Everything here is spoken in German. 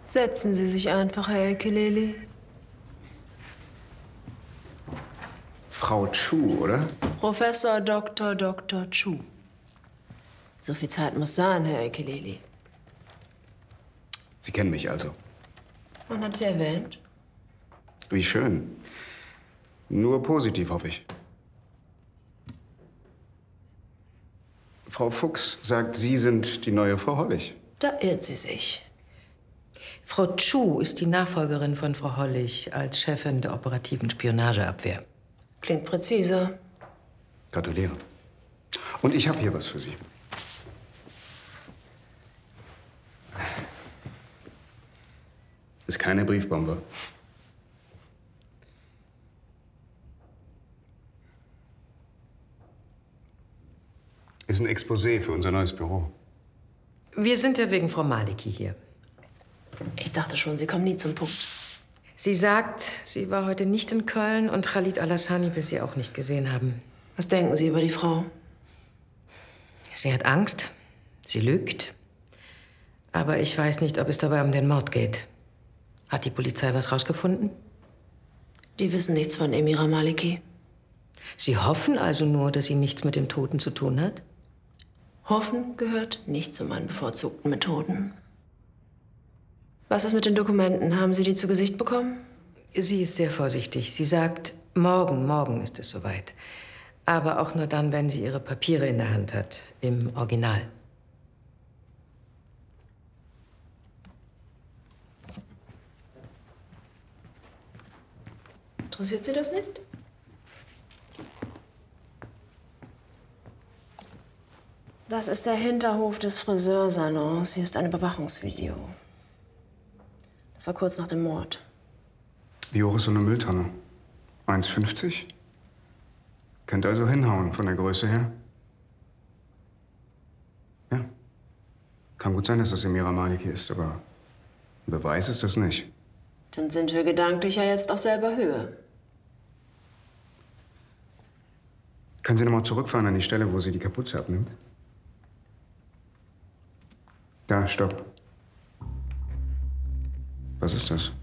Setzen Sie sich einfach, Herr Ekeleli. Frau Chu, oder? Professor Dr. Chu. So viel Zeit muss sein, Herr Ekeleli. Sie kennen mich also. Man hat Sie erwähnt. Wie schön. Nur positiv, hoffe ich. Frau Fuchs sagt, Sie sind die neue Frau Hollig. Da irrt sie sich. Frau Chu ist die Nachfolgerin von Frau Hollig als Chefin der operativen Spionageabwehr. Klingt präziser. Gratuliere. Und ich habe hier was für Sie. Ist keine Briefbombe. Ist ein Exposé für unser neues Büro. Wir sind ja wegen Frau Maliki hier. Ich dachte schon, Sie kommen nie zum Punkt. Sie sagt, sie war heute nicht in Köln und Khalid Al-Hassani will sie auch nicht gesehen haben. Was denken Sie über die Frau? Sie hat Angst, sie lügt. Aber ich weiß nicht, ob es dabei um den Mord geht. Hat die Polizei was rausgefunden? Die wissen nichts von Emira Maliki. Sie hoffen also nur, dass sie nichts mit dem Toten zu tun hat? Hoffen gehört nicht zu meinen bevorzugten Methoden. Was ist mit den Dokumenten? Haben Sie die zu Gesicht bekommen? Sie ist sehr vorsichtig. Sie sagt, morgen ist es soweit. Aber auch nur dann, wenn sie ihre Papiere in der Hand hat, im Original. Interessiert Sie das nicht? Das ist der Hinterhof des Friseursalons. Hier ist ein Überwachungsvideo. Das war kurz nach dem Mord. Wie hoch ist so eine Mülltonne? 1,50? Könnte also hinhauen von der Größe her. Ja. Kann gut sein, dass das Emira Maliki ist, aber ein Beweis ist das nicht. Dann sind wir gedanklich ja jetzt auf selber Höhe. Können Sie noch mal zurückfahren an die Stelle, wo sie die Kapuze abnimmt? Da, stopp. Was ist das?